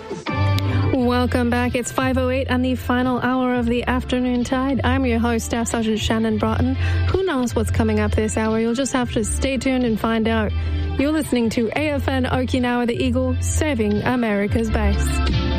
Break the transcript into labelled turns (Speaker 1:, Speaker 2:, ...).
Speaker 1: Welcome back. It's 5:08 and the final hour of the afternoon tide. I'm your host, Staff Sergeant Shannon Broughton. Who knows what's coming up this hour? You'll just have to stay tuned and find out. You're listening to AFN Okinawa the Eagle, serving America's base.